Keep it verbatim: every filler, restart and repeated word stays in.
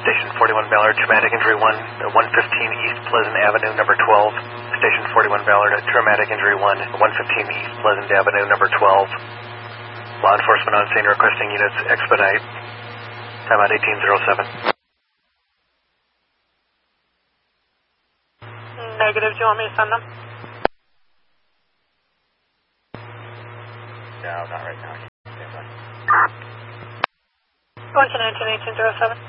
Station forty-one Ballard, traumatic injury one, one fifteen East Pleasant Avenue, number twelve. Station forty-one Ballard, traumatic injury one, one fifteen East Pleasant Avenue, number twelve. Law enforcement on scene requesting units expedite. Time out eighteen oh seven. Negative, do you want me to send them? No, not right now. Going to nineteen eighteen oh seven.